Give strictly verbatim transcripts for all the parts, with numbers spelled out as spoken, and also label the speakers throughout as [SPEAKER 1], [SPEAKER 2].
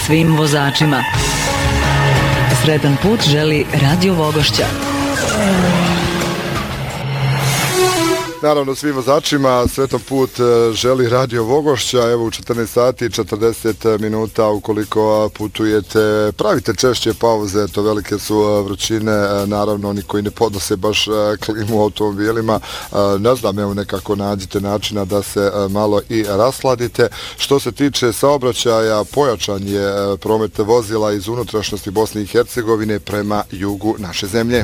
[SPEAKER 1] svim vozačima. Sretan put želi Radio Vogošća.
[SPEAKER 2] Naravno, svim vozačima sretan put želi Radio Vogošća. Evo u četrnaest sati i četrdeset minuta ukoliko putujete, pravite češće pauze, to velike su vrućine, naravno oni koji ne podnose baš klimu u automobilima, ne znam, evo nekako nađite načina da se malo i rasladite. Što se tiče saobraćaja, pojačan je promet vozila iz unutrašnjosti Bosne i Hercegovine prema jugu naše zemlje.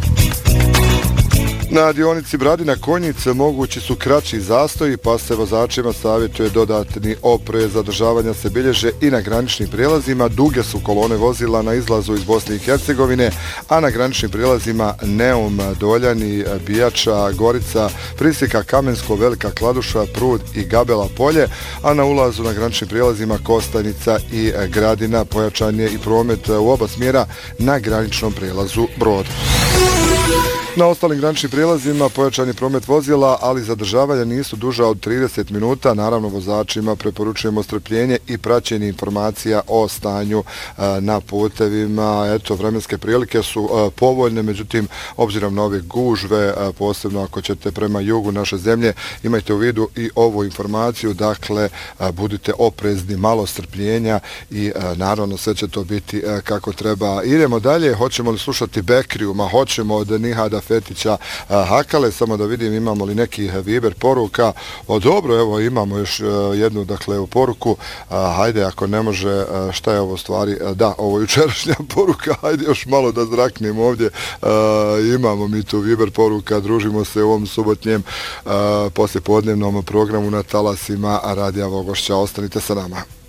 [SPEAKER 2] Na dionici Bradina-Konjice mogući su kraći zastoji, pa se vozačima savjetuje dodatni oprez. Zadržavanja se bilježe i na graničnim prijelazima. Duge su kolone vozila na izlazu iz Bosne i Hercegovine, a na graničnim prijelazima Neum, Doljani, Bijača, Gorica, Prisika, Kamensko, Velika Kladuša, Prud i Gabela Polje, a na ulazu na graničnim prijelazima Kostajnica i Gradina. Pojačan je i promet u oba smjera na graničnom prijelazu Brod. Na ostalim graničnim prijelazima pojačan je promet vozila, ali zadržavanja nisu duža od trideset minuta. Naravno, vozačima preporučujemo strpljenje i praćenje informacija o stanju na putevima. Eto, vremenske prilike su povoljne, međutim, obzirom na ove gužve, posebno ako ćete prema jugu naše zemlje, imajte u vidu i ovu informaciju, dakle, budite oprezni, malo strpljenja i naravno sve će to biti kako treba. Idemo dalje, hoćemo li slušati Bekriju, ma hoćemo od Nihada Fetića Hakale, samo da vidim imamo li neki Viber poruka. O, dobro, evo imamo još jednu, dakle, u poruku. Hajde, ako ne može, šta je ovo stvari? Da, ovo je jučerašnja poruka, hajde još malo da zraknemo ovdje. Imamo mi tu Viber poruka, družimo se u ovom subotnjem poslijepodnevnom programu na talasima Radija Vogošća. Ostanite sa nama.